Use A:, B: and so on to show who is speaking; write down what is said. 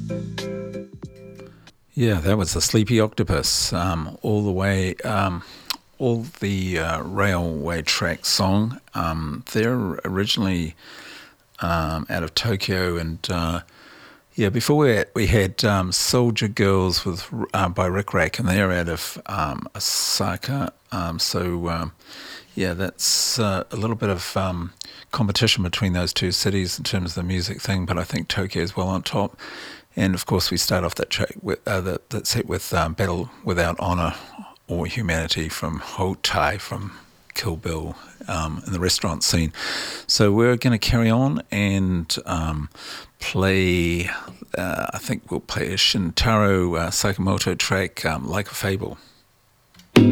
A: Yeah, that was the Sleepy Octopus, all the way, all the Railway Track song. They're originally out of Tokyo, and yeah, before that we had Soldier Girls with by Rick Rack, and they're out of Osaka. Yeah, that's a little bit of competition between those two cities in terms of the music thing, but I think Tokyo is well on top. And of course, we start off that track with that set with "Battle Without Honor" or "Humanity" from Ho Tai from Kill Bill in the restaurant scene. So we're going to carry on and play. I think we'll play a Shintaro Sakamoto track, "Like a Fable."